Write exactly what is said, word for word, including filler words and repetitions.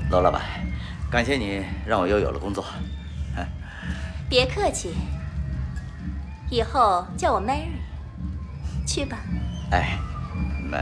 罗老板，感谢你让我又有了工作。 别客气，以后叫我 Mary，去吧。 哎。